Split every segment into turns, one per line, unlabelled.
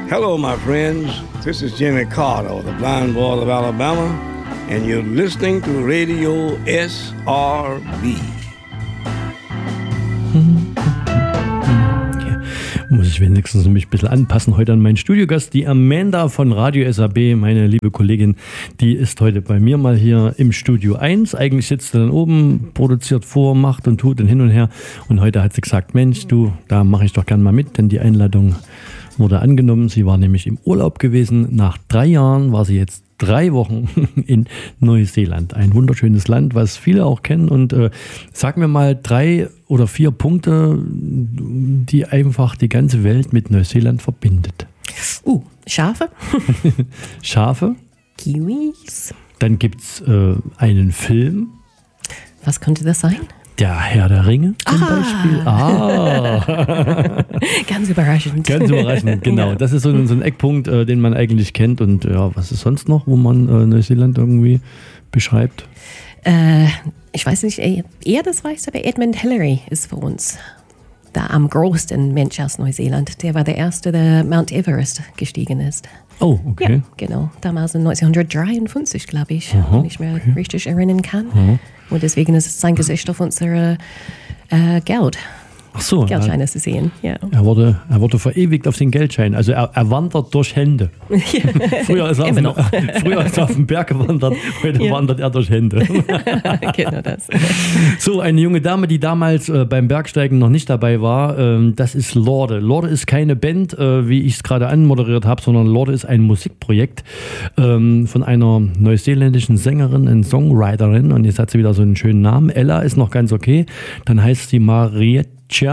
Hello, my friends. This is Jimmy Carter, the blind boy of Alabama, and you're listening to Radio SRB.
Muss ich wenigstens mich ein bisschen anpassen. Heute an meinen Studiogast, die Amanda von Radio SAB, meine liebe Kollegin, die ist heute bei mir mal hier im Studio 1. Eigentlich sitzt sie dann oben, produziert vor, macht und tut und hin und her. Und heute hat sie gesagt, Mensch, du, da mache ich doch gern mal mit, denn die Einladung wurde angenommen. Sie war nämlich im Urlaub gewesen. Nach 3 Jahren war sie jetzt 3 Wochen in Neuseeland. Ein wunderschönes Land, was viele auch kennen. Und sag mir mal 3 oder 4 Punkte, die einfach die ganze Welt mit Neuseeland verbindet.
Schafe.
Schafe.
Kiwis.
Dann gibt es einen Film.
Was könnte das sein?
Der Herr der Ringe zum Beispiel.
Ganz überraschend.
Ganz überraschend, genau. Ja. Das ist so ein Eckpunkt, den man eigentlich kennt. Und ja, was ist sonst noch, wo man Neuseeland irgendwie beschreibt?
Ich weiß nicht, eher das weiß, aber Edmund Hillary ist für uns der am größten Mensch aus Neuseeland. Der war der Erste, der Mount Everest gestiegen ist.
Oh, okay.
Ja, genau. Damals in 1953, glaube ich, wenn ich mich richtig erinnern kann. Und deswegen ist sein Gesicht auf unserer Geld.
Ach so,
Geldscheine zu sehen. Ja.
Er wurde verewigt auf den Geldschein. Also er wandert durch Hände. Früher ist er auf dem Berg gewandert, heute wandert er durch Hände.
Genau das.
So, eine junge Dame, die damals beim Bergsteigen noch nicht dabei war, das ist Lorde. Lorde ist keine Band, wie ich es gerade anmoderiert habe, sondern Lorde ist ein Musikprojekt von einer neuseeländischen Sängerin und Songwriterin. Und jetzt hat sie wieder so einen schönen Namen. Ella ist noch ganz okay. Dann heißt sie Marietta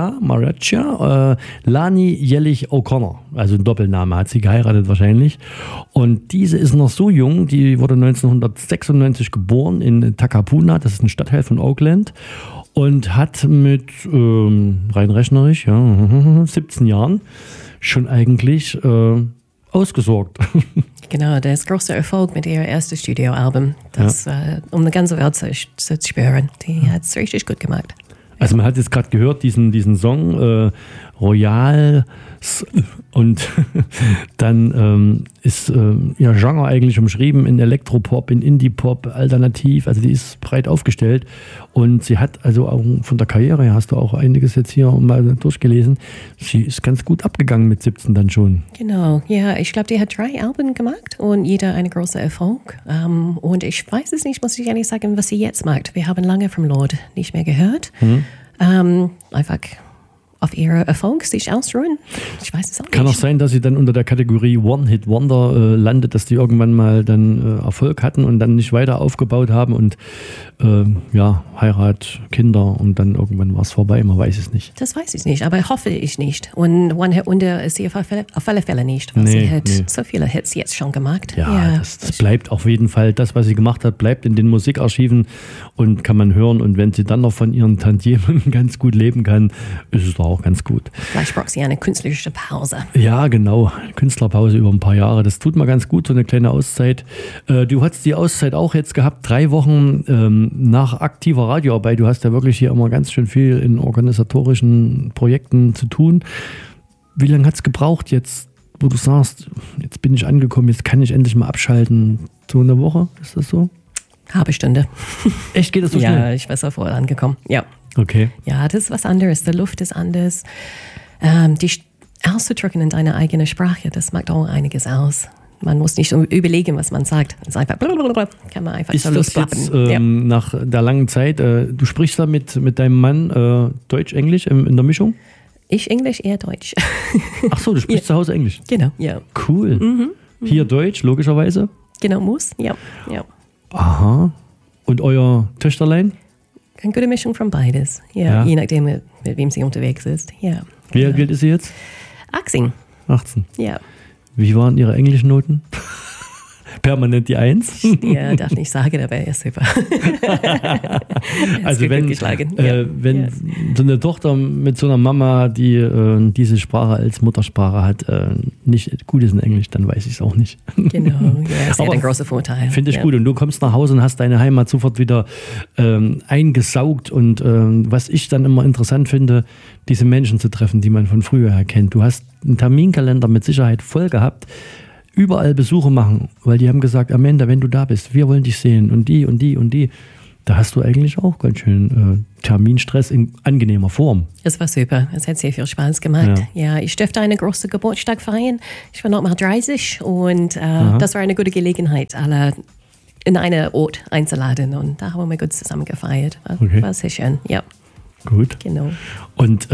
Lani Jellich O'Connor, also ein Doppelname, hat sie geheiratet wahrscheinlich. Und diese ist noch so jung, die wurde 1996 geboren in Takapuna, das ist ein Stadtteil von Auckland, und hat mit, rein rechnerisch, 17 Jahren schon eigentlich ausgesorgt. Genau,
das große Erfolg mit ihrem ersten Studioalbum, das um eine ganze Welt zu spüren. Die hat es richtig gut gemacht.
Also man hat jetzt gerade gehört, diesen Song Royal, und dann ist ihr Genre eigentlich umschrieben in Elektropop, in Indie-Pop, Alternativ, also die ist breit aufgestellt und sie hat also auch von der Karriere her, hast du auch einiges jetzt hier mal durchgelesen, sie ist ganz gut abgegangen mit 17 dann schon.
Genau, ja, ich glaube, die hat 3 Alben gemacht und jeder ein großer Erfolg und ich weiß es nicht, muss ich ehrlich sagen, was sie jetzt macht. Wir haben lange vom Lord nicht mehr gehört. Einfach auf ihre Erfolg sich ausruhen. Ich weiß es auch nicht.
Kann auch sein, dass sie dann unter der Kategorie One-Hit-Wonder landet, dass die irgendwann mal dann Erfolg hatten und dann nicht weiter aufgebaut haben und Heirat, Kinder und dann irgendwann war es vorbei, man weiß es nicht.
Das weiß ich nicht, aber hoffe ich nicht. Und One-Hit-Wonder ist sie auf alle Fälle nicht, weil sie hat so viele Hits jetzt schon gemacht.
Ja, das bleibt auf jeden Fall, das, was sie gemacht hat, bleibt in den Musikarchiven und kann man hören und wenn sie dann noch von ihren Tantiemen ganz gut leben kann, ist es doch auch ganz gut.
Vielleicht braucht sie eine künstlerische Pause.
Ja, genau. Künstlerpause über ein paar Jahre. Das tut mal ganz gut, so eine kleine Auszeit. Du hast die Auszeit auch jetzt gehabt, 3 Wochen nach aktiver Radioarbeit. Du hast ja wirklich hier immer ganz schön viel in organisatorischen Projekten zu tun. Wie lange hat es gebraucht jetzt, wo du sagst, jetzt bin ich angekommen, jetzt kann ich endlich mal abschalten? So eine Woche, ist das so?
Halbe Stunde.
Echt, geht das so schnell?
Ja, ich war sofort angekommen. Ja.
Okay.
Ja, das ist was anderes. Die Luft ist anders. Dich auszudrücken in deiner eigenen Sprache, das macht auch einiges aus. Man muss nicht überlegen, was man sagt. Es ist einfach, kann man einfach
ist
so
das jetzt nach der langen Zeit, du sprichst da mit deinem Mann Deutsch, Englisch in der Mischung?
Ich Englisch, er Deutsch.
Ach so, du sprichst zu Hause Englisch?
Genau, ja.
Cool. Hier Deutsch, logischerweise?
Genau, muss, ja.
Aha. Und euer Töchterlein?
Eine gute Mischung von beides. Ja. Je nachdem, mit wem sie unterwegs ist. Ja.
Wie alt ist sie jetzt?
18.
18.
Ja.
Wie waren Ihre englischen Noten? permanent die 1.
Ja, darf nicht sagen, aber er ist super.
Also wenn so eine Tochter mit so einer Mama, die diese Sprache als Muttersprache hat, nicht gut ist in Englisch, dann weiß ich es auch nicht.
Genau, ja, ist ja ein großer Vorteil.
Finde ich gut. Und du kommst nach Hause und hast deine Heimat sofort wieder eingesaugt. Und was ich dann immer interessant finde, diese Menschen zu treffen, die man von früher her kennt. Du hast einen Terminkalender mit Sicherheit voll gehabt, überall Besuche machen, weil die haben gesagt, Amanda, wenn du da bist, wir wollen dich sehen und die und die und die. Da hast du eigentlich auch ganz schön Terminstress in angenehmer Form.
Es war super. Es hat sehr viel Spaß gemacht. Ja, ich durfte einen großen Geburtstag feiern. Ich war noch mal 30 und das war eine gute Gelegenheit, alle in einen Ort einzuladen. Und da haben wir gut zusammen gefeiert. War sehr schön, ja.
Gut.
Genau.
Und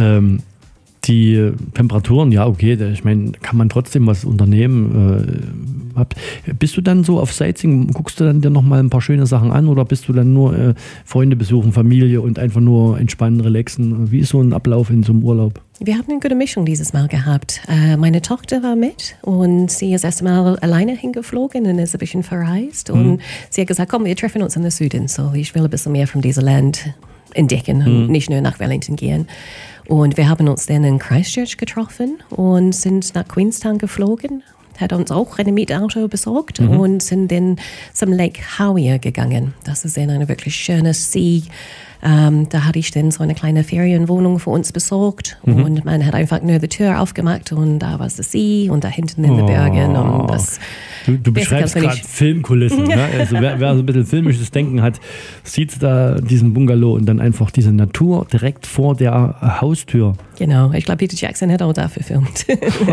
die Temperaturen, ja, okay, ich meine, kann man trotzdem was unternehmen. Bist du dann so auf Sightseeing, guckst du dann dir nochmal ein paar schöne Sachen an oder bist du dann nur Freunde besuchen, Familie und einfach nur entspannen, relaxen? Wie ist so ein Ablauf in so einem Urlaub?
Wir haben eine gute Mischung dieses Mal gehabt. Meine Tochter war mit und sie ist erst mal alleine hingeflogen und ist ein bisschen verreist. Und sie hat gesagt, komm, wir treffen uns in den Süden. So, ich will ein bisschen mehr von diesem Land entdecken und nicht nur nach Wellington gehen. Und wir haben uns dann in Christchurch getroffen und sind nach Queenstown geflogen, hat uns auch ein Mietauto besorgt und sind dann zum Lake Howea gegangen. Das ist dann eine wirklich schöne See. Da hatte ich dann so eine kleine Ferienwohnung für uns besorgt und man hat einfach nur die Tür aufgemacht und da war es der See und da hinten in den Bergen. Und das
du beschreibst gerade Filmkulissen. Ne? Also wer so ein bisschen filmisches Denken hat, sieht da diesen Bungalow und dann einfach diese Natur direkt vor der Haustür.
Genau, ich glaube, Peter Jackson hat auch dafür gefilmt.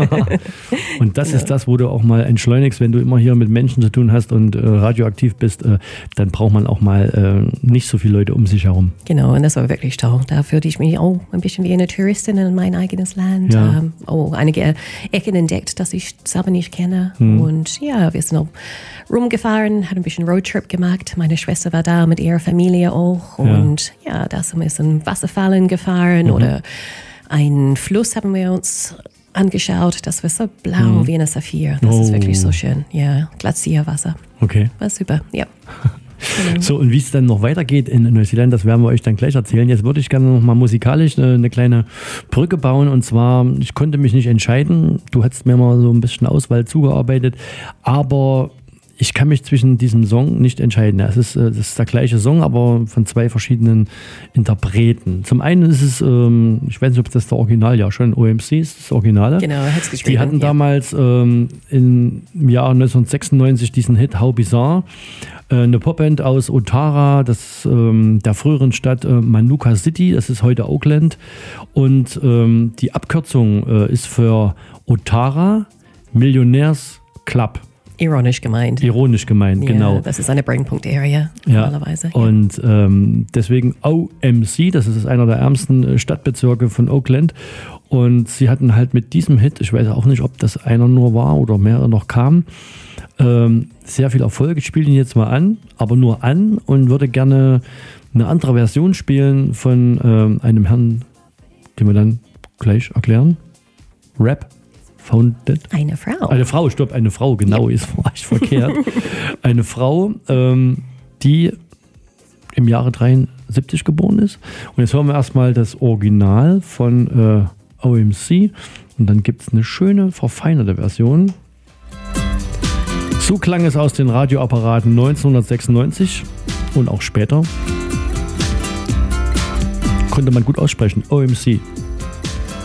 Und das ist das, wo du auch mal entschleunigst, wenn du immer hier mit Menschen zu tun hast und radioaktiv bist, dann braucht man auch mal nicht so viele Leute um sich herum.
Genau, und das war wirklich toll. Da fühlte ich mich auch ein bisschen wie eine Touristin in mein eigenes Land.
Ja.
Einige Ecken entdeckt, das ich selber nicht kenne. Und ja, wir sind auch rumgefahren, haben ein bisschen Roadtrip gemacht. Meine Schwester war da mit ihrer Familie auch. Und ja, da sind wir in Wasserfallen gefahren oder einen Fluss haben wir uns angeschaut. Das war so blau wie eine Saphir. Das ist wirklich so schön. Ja, Glazierwasser.
Okay.
War super, ja.
So, und wie es dann noch weitergeht in Neuseeland, das werden wir euch dann gleich erzählen. Jetzt würde ich gerne noch mal musikalisch eine kleine Brücke bauen. Und zwar, ich konnte mich nicht entscheiden. Du hast mir mal so ein bisschen Auswahl zugearbeitet. Aber ich kann mich zwischen diesem Song nicht entscheiden. Das ist der gleiche Song, aber von zwei verschiedenen Interpreten. Zum einen ist es, ich weiß nicht, ob das der Original, ja schon, OMC ist das Originale.
Genau, hat's geschrieben.
Die hatten damals im Jahr 1996 diesen Hit How Bizarre. Eine Popband aus Otara, der früheren Stadt Manuka City, das ist heute Auckland. Und die Abkürzung ist für Otara Millionärs Club.
Ironisch gemeint.
Ironisch gemeint,
ja,
genau.
Das ist eine Brennpunkt-Area normalerweise.
Ja. Und deswegen OMC, das ist einer der ärmsten Stadtbezirke von Auckland. Und sie hatten halt mit diesem Hit, ich weiß auch nicht, ob das einer nur war oder mehrere noch kamen, sehr viel Erfolg. Ich spiele ihn jetzt mal an, aber nur an und würde gerne eine andere Version spielen von einem Herrn, den wir dann gleich erklären. Rap Founded.
Eine Frau.
Eine Frau, genau, war ich verkehrt. Eine Frau, die im Jahre 73 geboren ist. Und jetzt hören wir erstmal das Original von OMC und dann gibt es eine schöne, verfeinerte Version. So klang es aus den Radioapparaten 1996 und auch später. Konnte man gut aussprechen, OMC.